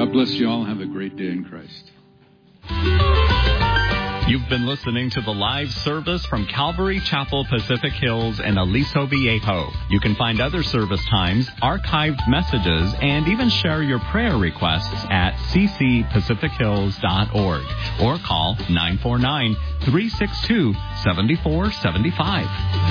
God bless you all. Have a great day in Christ. You've been listening to the live service from Calvary Chapel, Pacific Hills in Aliso Viejo. You can find other service times, archived messages, and even share your prayer requests at ccpacifichills.org or call 949-362-7475.